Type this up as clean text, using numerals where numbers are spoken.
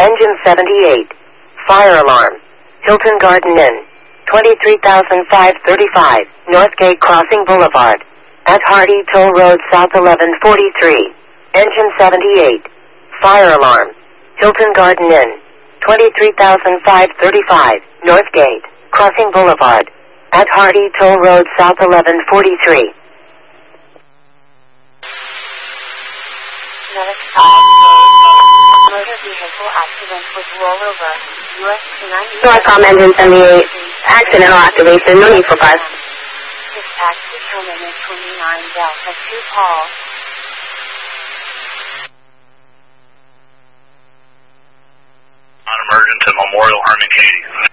Engine 78. Fire alarm. Hilton Garden Inn. 23,535. Northgate Crossing Boulevard. At Hardy Toll Road South 1143. Engine 78. Fire alarm. Hilton Garden Inn. 23,535. Northgate Crossing Boulevard. At Hardy Toll Road South 1143. Motor vehicle accident with rollover. US 290. Northcom Engine 78. Accidental activation. No need for bus. Dispatch determinant 29 Delta 2 Paul. Non-emergent at Memorial Herman Katie.